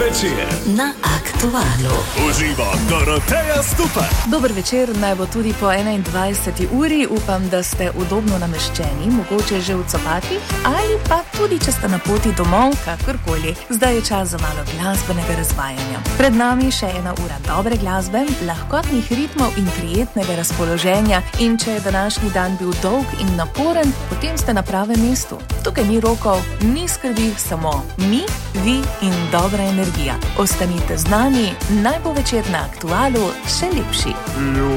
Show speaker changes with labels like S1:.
S1: večer
S2: na Aktualu.
S1: uživa Doroteja Stupa.
S3: Dober večer, naj bo tudi po 21. uri. Upam, da ste udobno nameščeni, mogoče že v copatih ali pa tudi, če ste na poti domov, kakorkoli. Zdaj je čas za malo glasbenega razvajanja. Pred nami še ena ura dobre glasbe, lahkotnih ritmov in prijetnega razpoloženja. In če je današnji dan bil dolg in naporen, potem ste na pravem mestu. Tukaj ni rokov, ni skrbi, samo mi, vi in dobra energija. Ostanite z nami, naj bo večer na Aktualu še lepši.